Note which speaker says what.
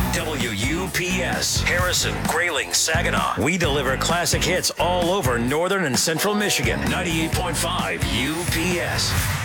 Speaker 1: WUPS, Harrison, Grayling, Saginaw. We deliver classic hits all over northern and central Michigan. 98.5 UPS.